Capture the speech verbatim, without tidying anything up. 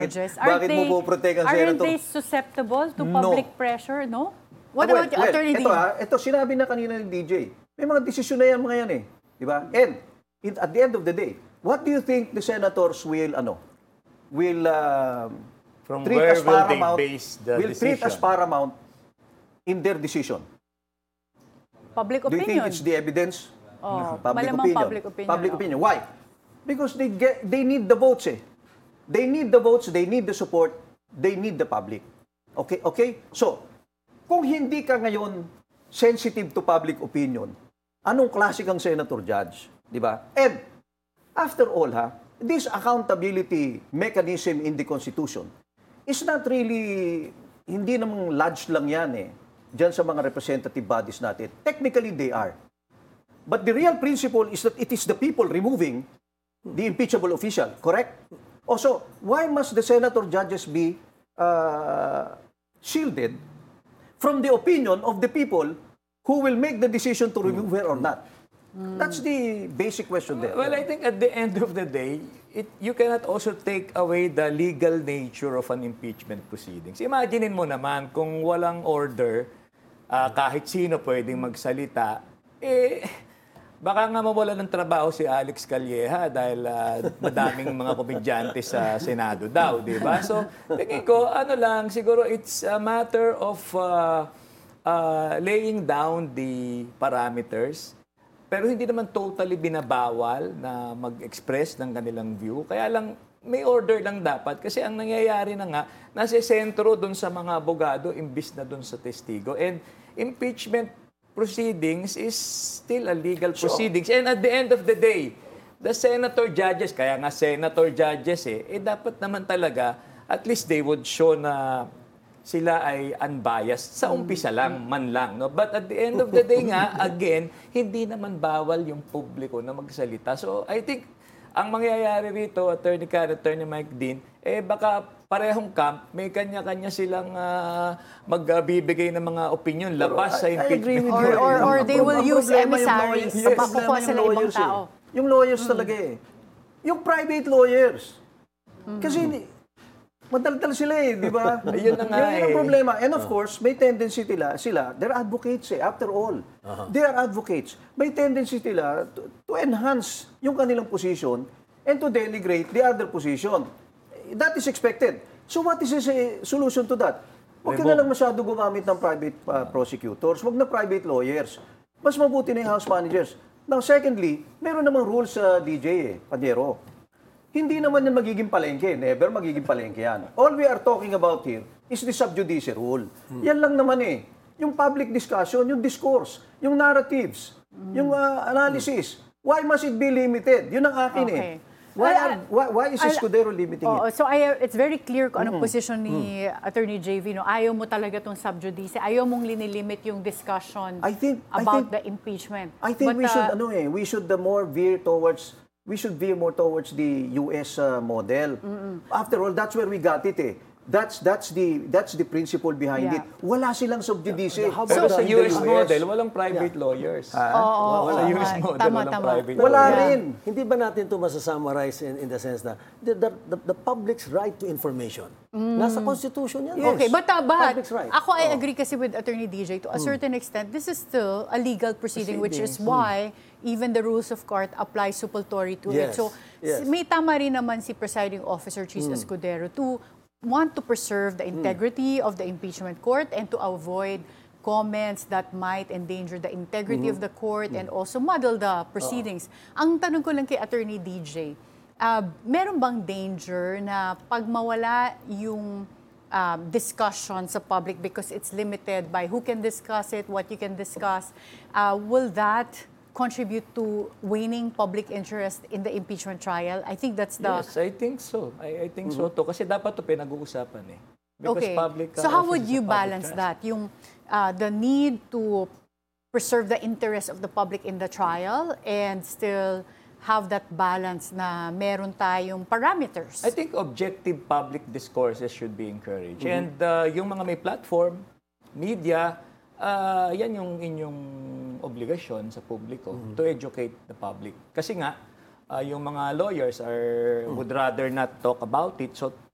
Judges, are Bakit they, mo poprotek ang aren't senator? they susceptible to No. public pressure, no? What well, about well, Attorney ito, D? ah, ito, sinabi na kanina ni D J. May mga desisyon na yan mga yan eh. Di ba? And, in, at the end of the day, what do you think the senators will, ano, will uh, From treat where as will they paramount, base the will treat as decision? paramount in their decision? Public Do you think opinion. it's the evidence? Oh, public malamang opinion. public opinion, Public oh. opinion. Why? Because they get they need the votes eh. They need the votes, they need the support, they need the public. Okay? Okay? So, kung hindi ka ngayon sensitive to public opinion, anong klase kang senator judge? Di ba? And, after all ha, this accountability mechanism in the Constitution is not really, hindi namang lodged lang yan eh, dyan sa mga representative bodies natin. Technically, they are. But the real principle is that it is the people removing the impeachable official, correct? Also, why must the senator judges be uh, shielded from the opinion of the people who will make the decision to remove her or not? That's the basic question there. Well, I think at the end of the day, it, you cannot also take away the legal nature of an impeachment proceedings. Imaginein mo naman kung walang order, ah, kahit sino pwedeng magsalita, eh, baka nga mawala ng trabaho si Alex Calleja dahil ah, madaming mga komedyante sa Senado daw, di ba? So, tingin ko, ano lang, siguro it's a matter of uh, uh, laying down the parameters. Pero hindi naman totally binabawal na mag-express ng kanilang view. Kaya lang, may order lang dapat. Kasi ang nangyayari na nga, nasa sentro doon sa mga abogado, imbis na doon sa testigo. And impeachment proceedings is still a legal proceedings. And at the end of the day, the senator judges, kaya nga senator judges eh, eh dapat naman talaga, at least they would show na sila ay unbiased sa umpisa lang, man lang. No? But at the end of the day nga, again, hindi naman bawal yung publiko na magsalita. So I think, ang mangyayari rito, Attorney Karen, Attorney Mike Dean, eh baka parehong camp, may kanya-kanya silang uh, magbibigay ng mga opinion labas sa I- I agree impeachment. with you. Or, or, or Ang they pro- will ang use problema yung emissaries. lawyers. Yes, Papakukuha problema yung sila ibang lawyers eh. tao. Yung lawyers talaga eh. Yung private lawyers. Kasi madaldal sila eh, di ba? Ayun na nga Yun ang eh. problema. And of course, may tendency sila, sila, they're advocates eh, after all. They are advocates. May tendency sila to, to enhance yung kanilang position and to denigrate the other position. That is expected. So what is the eh, solution to that? Huwag ka na lang masyado gumamit ng private uh, prosecutors, huwag na private lawyers. Mas mabuti na yung house managers. Now, secondly, meron namang rules sa D J eh, Panyero. Hindi naman yan magiging palengke. Never magiging palengke yan. All we are talking about here is the sub judice rule. Yan lang naman eh. Yung public discussion, yung discourse, yung narratives, yung uh, analysis. Why must it be limited? Yun ang akin eh. Okay. Why, Well, are, why, why is I'll- Escudero limiting Oo, it? so I, it's very clear kung anong position ni Attorney J V. No? Ayaw mo talaga itong sub judice. Ayaw mong linilimit yung discussion I think- I about think- the impeachment. I think But, we should uh, ano eh, we should the more veer towards we should veer more towards the U S uh, model. After all, that's where we got it eh. That's that's the that's the principle behind Yeah. it. Wala silang sub judice. How Pero about sa the U S U S? model, walang private lawyers. Oo, Sa oo, U S nga. model, Tama, walang tama. private Wala lawyers. rin. Hindi ba natin ito masasummarize in, in the sense na the, the, the, the public's right to information? Nasa Constitution yan. Okay, but, uh, but Public's right. ako I Oh. agree kasi with Attorney D J to a certain extent, this is still a legal proceeding, which is why even the rules of court apply suppletory to it. Yes, So, yes. s- may tama rin naman si Presiding Officer Chis Escudero to want to preserve the integrity of the impeachment court and to avoid comments that might endanger the integrity of the court and also muddle the proceedings. Ang tanong ko lang kay Attorney D J, uh, meron bang danger na pag mawala yung um, discussion sa public because it's limited by who can discuss it, what you can discuss, uh, will that contribute to waning public interest in the impeachment trial? I think that's the... Yes, I think so. I, I think so to. Kasi dapat to pinag-uusapan eh. Because Okay. public, uh, So how would office is you a public balance trust. that? Yung uh, the need to preserve the interest of the public in the trial and still have that balance na meron tayong parameters. I think objective public discourses should be encouraged. And uh, yung mga may platform, media, uh, yan yung inyong obligasyon sa publiko to educate the public. Kasi nga, uh, yung mga lawyers are would rather not talk about it. So